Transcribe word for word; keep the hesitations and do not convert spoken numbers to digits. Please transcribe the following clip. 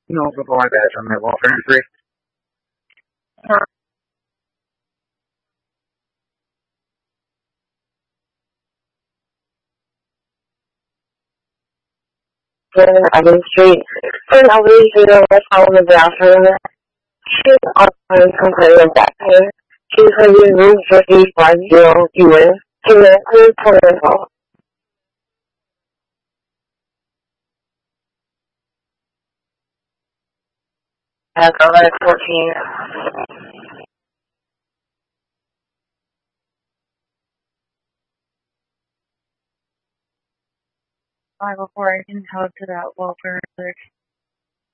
No, before that, I'm at welfare three. In Evan Street. In Albany, Zero was home in the bathroom. She was also complaining of back pain. She was in room fifty-five zero U. She was clear clinical. At eleven fourteen. Five before I can head to that welfare.